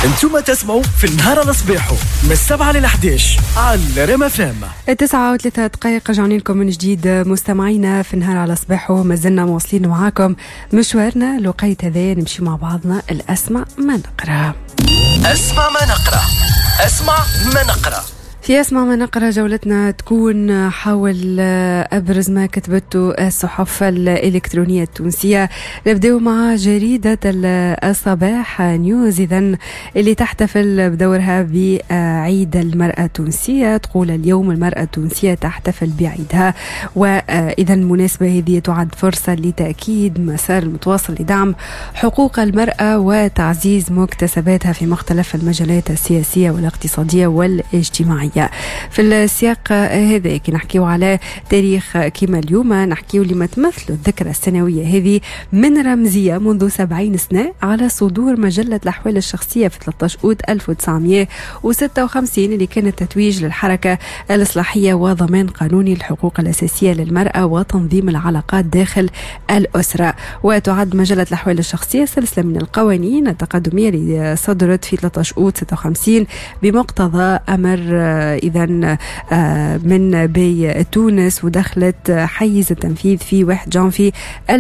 انتم تسمعوا في النهار على صباحو من 7 ل 11 على ريم FM. 9:03 رجعنا لكم من جديد مستمعينا في النهار على صباحو. ما زلنا مواصلين معاكم مشوارنا لقيت هذا نمشي مع بعضنا. الأسمع ما نقرأ. اسمع ما نقرأ. اسمع ما نقرأ. في أسمع ما نقرأ جولتنا تكون حول أبرز ما كتبته الصحف الإلكترونية التونسية. نبدأ مع جريدة الصباح نيوز إذن اللي تحتفل بدورها بعيد المرأة التونسية. تقول اليوم المرأة التونسية تحتفل بعيدها، وإذا المناسبة هذه تعد فرصة لتأكيد مسار المتواصل لدعم حقوق المرأة وتعزيز مكتسباتها في مختلف المجالات السياسية والاقتصادية والاجتماعية. في السياق هذا كي نحكيو على تاريخ كما اليوم نحكيو لما تمثل الذكرى السنوية هذه من رمزية منذ 70 سنة على صدور مجلة الأحوال الشخصية في 13 أوت 1956 اللي كانت تتويج للحركة الإصلاحية وضمان قانوني الحقوق الأساسية للمرأة وتنظيم العلاقات داخل الأسرة. وتعد مجلة الأحوال الشخصية سلسلة من القوانين التقدمية اللي صدرت في 13 أوت 56 بمقتضى أمر إذن من بي تونس، ودخلت حيز التنفيذ في 1 جانفي